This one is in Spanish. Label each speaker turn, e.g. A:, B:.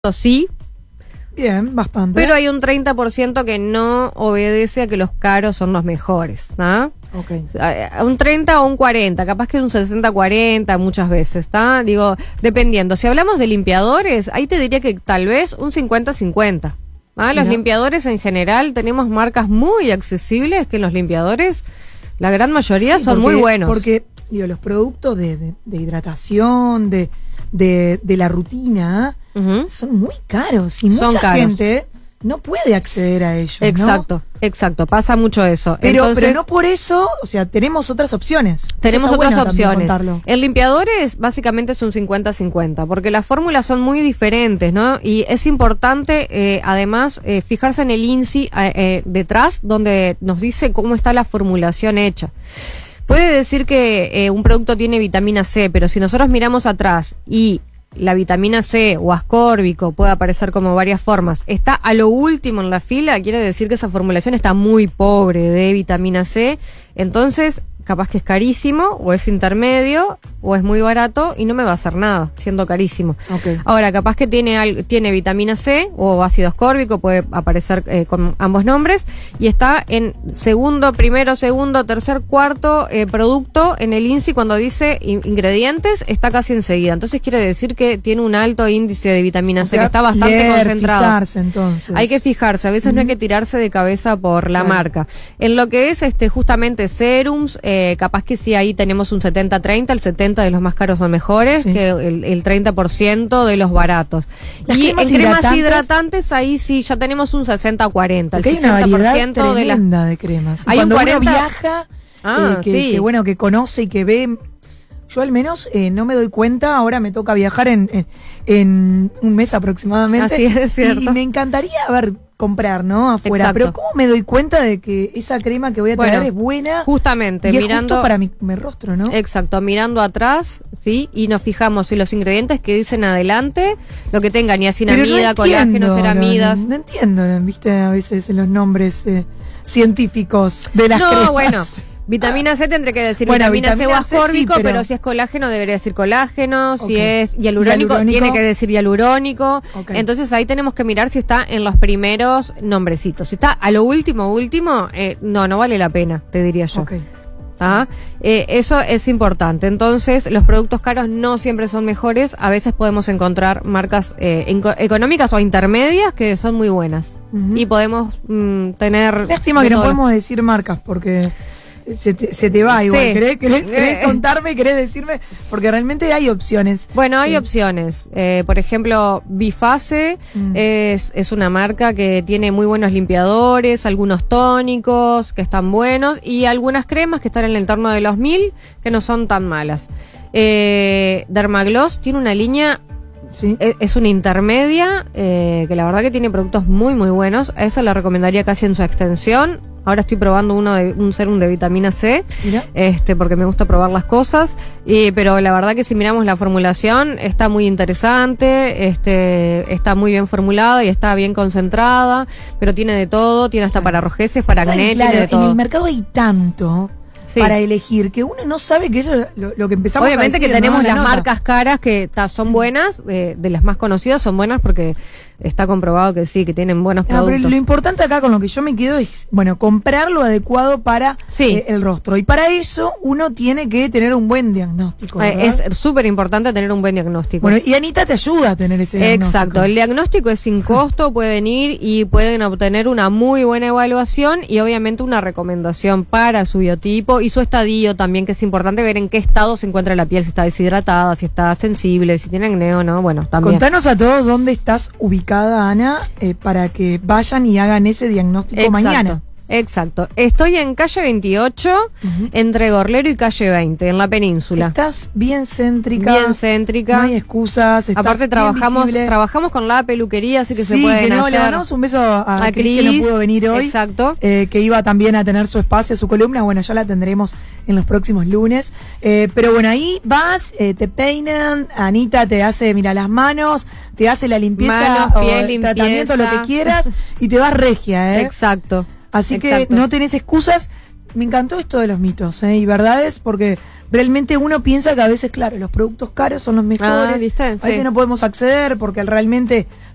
A: Sí,
B: Bien, bastante.
A: pero hay un 30% que no obedece a que los caros son los mejores, ¿no?
B: Ok.
A: Un 30 o un 40, capaz que un 60-40 muchas veces, ¿está? Digo, dependiendo. Si hablamos de limpiadores, ahí te diría que tal vez un 50-50. ¿Ah? Los
B: Mira.
A: limpiadores en general tenemos marcas muy accesibles que los limpiadores, la gran mayoría
B: Sí,
A: son muy buenos.
B: Porque, digo, los productos de hidratación, de la rutina,
A: Ujú.
B: son muy caros y
A: Son
B: mucha
A: caros.
B: gente no puede acceder a ellos, ¿no?
A: Exacto, pasa mucho eso.
B: Pero
A: Entonces,
B: no por eso, o sea, tenemos otras opciones.
A: tenemos
B: Eso está
A: otras
B: bueno también
A: opciones.
B: contarlo.
A: El limpiadores básicamente es un 50-50, porque las fórmulas son muy diferentes, ¿no? Y es importante, además, fijarse en el INSI detrás, donde nos dice cómo está la formulación hecha. Puede decir que un producto tiene vitamina C, pero si nosotros miramos atrás y la vitamina C o ascórbico, puede aparecer como varias formas, está a lo último en la fila, quiere decir que esa formulación está muy pobre de vitamina C, entonces capaz que es carísimo, o es intermedio, o es muy barato y no me va a hacer nada, siendo carísimo.
B: Ok.
A: Ahora, capaz que tiene vitamina C o ácido ascórbico, puede aparecer con ambos nombres, y está en primero, segundo, tercer, cuarto producto en el INSI cuando dice ingredientes, está casi enseguida. Entonces quiere decir que tiene un alto índice de vitamina C, que está bastante concentrado.
B: Fijarse, entonces.
A: Hay que fijarse, a veces no hay que tirarse de cabeza por la marca. En lo que es justamente serums, capaz que sí, ahí tenemos un 70-30, el 70 de los más caros son mejores,
B: Sí.
A: que el 30% de los baratos.
B: Las
A: Y
B: cremas
A: en cremas
B: hidratantes,
A: hidratantes, ahí sí, ya tenemos un 60-40, el
B: porque hay una variedad
A: 60% de las...
B: tremenda de cremas. Y
A: Hay un
B: cuando
A: 40.
B: uno viaja,
A: Sí.
B: que bueno, que conoce y que ve. Yo al menos no me doy cuenta, ahora me toca viajar en un mes aproximadamente.
A: Así es, cierto.
B: Y me encantaría, comprar, ¿no? Afuera.
A: Exacto.
B: Pero ¿cómo me doy cuenta de que esa crema que voy a traer
A: Bueno,
B: es buena?
A: Justamente,
B: y es
A: mirando...
B: justo para mi rostro, ¿no?
A: Exacto, mirando atrás, ¿sí? Y nos fijamos si los ingredientes que dicen adelante, lo que tengan niacinamida, colágeno, ceramidas.
B: No entiendo, viste, a veces los nombres científicos de las cremas.
A: No, bueno, vitamina C tendré que decir
B: Bueno,
A: vitamina C o
B: vitamina C,
A: ascórbico,
B: sí,
A: pero si es colágeno debería decir colágeno, si
B: Ok.
A: es hialurónico,
B: Hialurónico.
A: tiene que decir hialurónico.
B: Ok.
A: Entonces ahí tenemos que mirar si está en los primeros nombrecitos. Si está a lo último, no vale la pena, te diría yo.
B: Ok.
A: ¿Ah? Eso es importante. Entonces, los productos caros no siempre son mejores. A veces podemos encontrar marcas económicas o intermedias que son muy buenas.
B: Ujú.
A: Y podemos tener...
B: Lástima
A: de
B: que no
A: todo.
B: podemos decir marcas porque se te va igual.
A: Sí.
B: ¿Querés contarme? ¿Querés decirme? Porque realmente hay opciones.
A: Bueno, hay opciones. Por ejemplo, Biface es una marca que tiene muy buenos limpiadores, algunos tónicos que están buenos y algunas cremas que están en el entorno de los 1000 que no son tan malas. Dermagloss tiene una línea,
B: Sí.
A: es una intermedia, que la verdad que tiene productos muy muy buenos. A esa la recomendaría casi en su extensión. Ahora estoy probando un serum de vitamina C,
B: Mira.
A: porque me gusta probar las cosas, pero la verdad que si miramos la formulación está muy interesante, está muy bien formulada y está bien concentrada, pero tiene de todo, tiene hasta para rojeces, para
B: ¿Sabes?
A: acné,
B: Claro,
A: tiene de todo.
B: en el mercado hay tanto
A: Sí.
B: para elegir que uno no sabe qué es lo que empezamos
A: Obviamente
B: a decir,
A: que tenemos
B: ¿no? En la
A: las
B: nota.
A: marcas caras que son buenas, de las más conocidas son buenas porque está comprobado que sí, que tienen buenos
B: No, pero
A: productos.
B: lo importante acá con lo que yo me quedo es, bueno, comprar lo adecuado para
A: Sí.
B: el rostro. Y para eso uno tiene que tener un buen diagnóstico, ¿verdad?
A: Es súper importante tener un buen diagnóstico.
B: Bueno, y Anita te ayuda a tener ese diagnóstico.
A: Exacto, el diagnóstico es sin costo, pueden ir y pueden obtener una muy buena evaluación y obviamente una recomendación para su biotipo y su estadio también, que es importante ver en qué estado se encuentra la piel, si está deshidratada, si está sensible, si tiene acné o no, bueno, también.
B: Contanos a todos dónde estás ubicada, Ana, para que vayan y hagan ese diagnóstico mañana.
A: Exacto. Estoy en calle 28, entre Gorlero y calle 20, en la península.
B: Estás bien céntrica.
A: Bien céntrica.
B: No hay excusas. Estás
A: Aparte
B: bien
A: trabajamos
B: visible.
A: con la peluquería, así que se
B: Sí,
A: pueden
B: que no,
A: hacer.
B: le mandamos un beso a Cris, que no pudo venir hoy.
A: Exacto.
B: Que iba también a tener su espacio, su columna. Bueno, ya la tendremos en los próximos lunes. Pero bueno, ahí vas, te peinan, Anita te hace, mira, las manos, te hace la limpieza,
A: Manos, piel,
B: el tratamiento,
A: limpieza.
B: lo que quieras, y te vas regia, ¿eh?
A: Exacto.
B: Así
A: Exacto.
B: que no tenés excusas. Me encantó esto de los mitos y verdades, porque realmente uno piensa que a veces, claro, los productos caros son los mejores.
A: ¿viste?
B: A veces
A: Sí.
B: no podemos acceder porque realmente